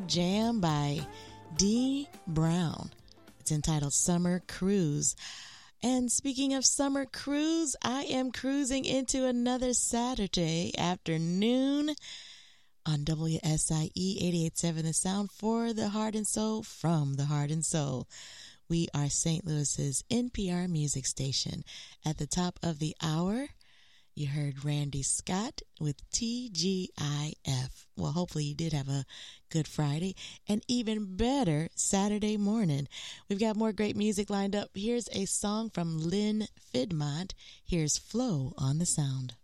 jam by Dee Brown. It's entitled Summer Cruise. And speaking of summer cruise, I am cruising into another Saturday afternoon on WSIE 88.7 The Sound for the Heart and Soul, from the Heart and Soul. We are St. Louis's NPR music station. At the top of the hour, you heard Randy Scott with TGIF. Well, hopefully you did have a good Friday and even better Saturday morning. We've got more great music lined up. Here's a song from Lynn Fidmont. Here's Flow on the Sound.